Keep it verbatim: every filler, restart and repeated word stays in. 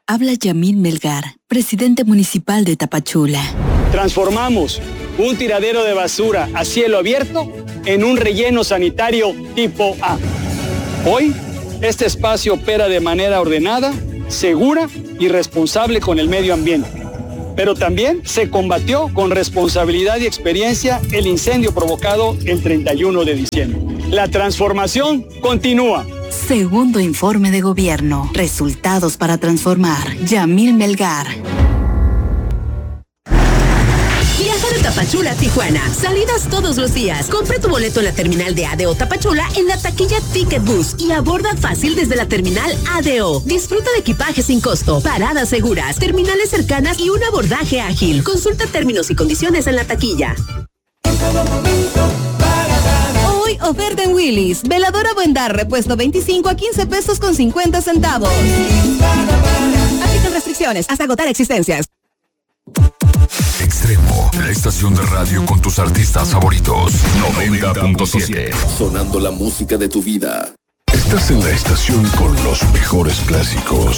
Habla Yamil Melgar, presidente municipal de Tapachula. Transformamos un tiradero de basura a cielo abierto en un relleno sanitario tipo A. Hoy, este espacio opera de manera ordenada, segura y responsable con el medio ambiente. Pero también se combatió con responsabilidad y experiencia el incendio provocado el treinta y uno de diciembre. La transformación continúa. Segundo informe de gobierno. Resultados para transformar. Yamil Melgar. Viaja de Tapachula a Tijuana. Salidas todos los días. Compra tu boleto en la terminal de A D O Tapachula en la taquilla Ticket Bus y aborda fácil desde la terminal A D O. Disfruta de equipaje sin costo, paradas seguras, terminales cercanas y un abordaje ágil. Consulta términos y condiciones en la taquilla. Hoy oferta en Willy's. Veladora Buendar, repuesto veinticinco a quince pesos con cincuenta centavos. Aplican restricciones hasta agotar existencias. Extremo, la estación de radio con tus artistas favoritos. noventa punto siete. Sonando la música de tu vida. Estás en la estación con los mejores clásicos.